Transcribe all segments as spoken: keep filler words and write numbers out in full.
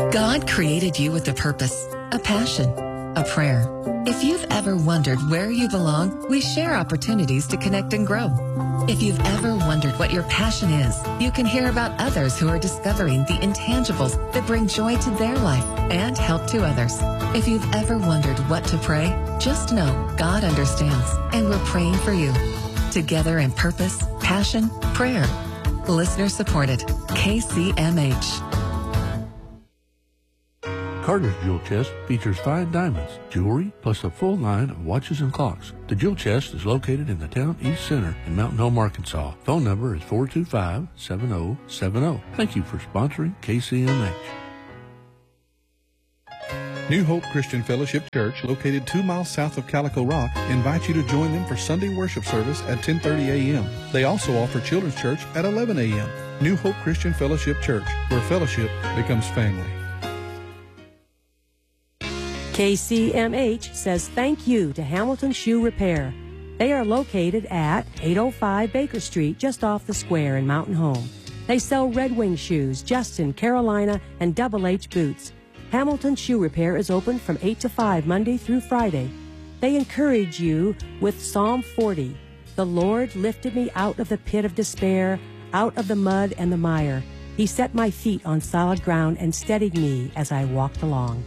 God created you with a purpose, a passion, a prayer. If you've ever wondered where you belong, we share opportunities to connect and grow. If you've ever wondered what your passion is, you can hear about others who are discovering the intangibles that bring joy to their life and help to others. If you've ever wondered what to pray, just know God understands, and we're praying for you. Together in purpose, passion, prayer. Listener supported. K C M H. Carter's Jewel Chest features fine diamonds, jewelry, plus a full line of watches and clocks. The Jewel Chest is located in the Town East Center in Mountain Home, Arkansas. Phone number is four two five, seven zero seven zero. Thank you for sponsoring K C M H. New Hope Christian Fellowship Church, located two miles south of Calico Rock, invites you to join them for Sunday worship service at ten thirty a.m. They also offer children's church at eleven a.m. New Hope Christian Fellowship Church, where fellowship becomes family. K C M H says thank you to Hamilton Shoe Repair. They are located at eight oh five Baker Street, just off the square in Mountain Home. They sell Red Wing shoes, Justin, Carolina, and Double H boots. Hamilton Shoe Repair is open from eight to five Monday through Friday. They encourage you with Psalm forty. The Lord lifted me out of the pit of despair, out of the mud and the mire. He set my feet on solid ground and steadied me as I walked along.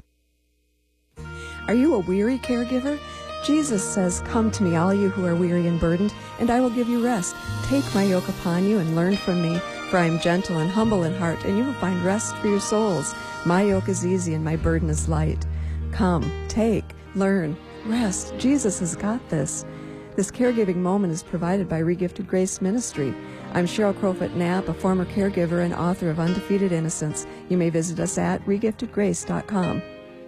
Are you a weary caregiver? Jesus says, "Come to me, all you who are weary and burdened, and I will give you rest. Take my yoke upon you and learn from me, for I am gentle and humble in heart, and you will find rest for your souls. My yoke is easy and my burden is light." Come, take, learn, rest. Jesus has got this. This caregiving moment is provided by Regifted Grace Ministry. I'm Cheryl Crowfoot Knapp, a former caregiver and author of Undefeated Innocence. You may visit us at regiftedgrace dot com.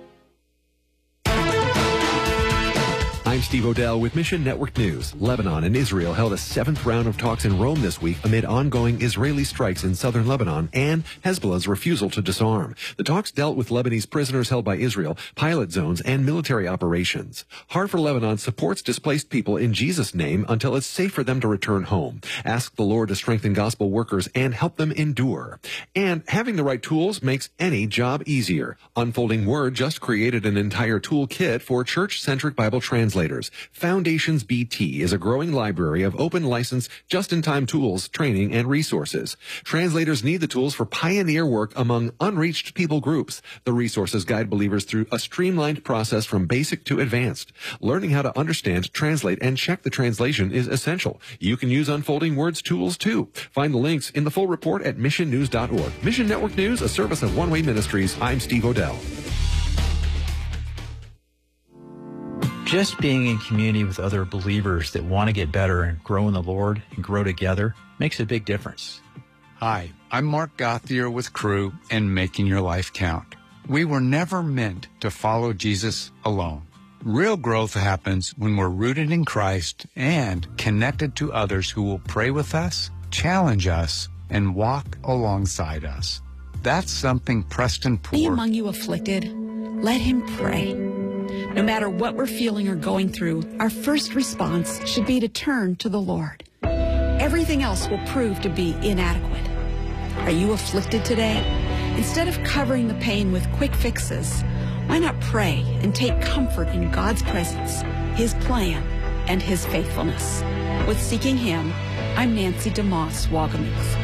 I'm Steve Odell with Mission Network News. Lebanon and Israel held a seventh round of talks in Rome this week amid ongoing Israeli strikes in southern Lebanon and Hezbollah's refusal to disarm. The talks dealt with Lebanese prisoners held by Israel, pilot zones, and military operations. Heart for Lebanon supports displaced people in Jesus' name until it's safe for them to return home. Ask the Lord to strengthen gospel workers and help them endure. And having the right tools makes any job easier. Unfolding Word just created an entire toolkit for church-centric Bible translators. Foundations B T is a growing library of open license, just-in-time tools, training, and resources. Translators need the tools for pioneer work among unreached people groups. The resources guide believers through a streamlined process from basic to advanced. Learning how to understand, translate, and check the translation is essential. You can use Unfolding Word's tools, too. Find the links in the full report at mission news dot org. Mission Network News, a service of One Way Ministries. I'm Steve Odell. Just being in community with other believers that want to get better and grow in the Lord and grow together makes a big difference. Hi, I'm Mark Gauthier with Crew and Making Your Life Count. We were never meant to follow Jesus alone. Real growth happens when we're rooted in Christ and connected to others who will pray with us, challenge us, and walk alongside us. That's something Preston Poore... Be among you afflicted. Let him pray. No matter what we're feeling or going through, our first response should be to turn to the Lord. Everything else will prove to be inadequate. Are you afflicted today? Instead of covering the pain with quick fixes, why not pray and take comfort in God's presence, His plan, and His faithfulness? With Seeking Him, I'm Nancy DeMoss Wagamuth.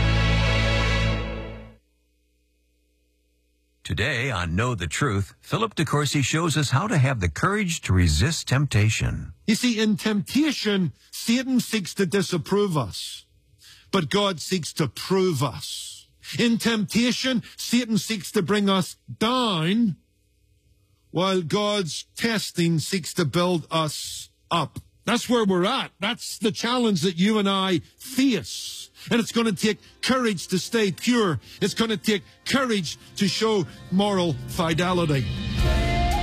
Today on Know the Truth, Philip DeCourcy shows us how to have the courage to resist temptation. You see, in temptation, Satan seeks to disapprove us, but God seeks to prove us. In temptation, Satan seeks to bring us down, while God's testing seeks to build us up. That's where we're at. That's the challenge that you and I face. And it's going to take courage to stay pure. It's going to take courage to show moral fidelity.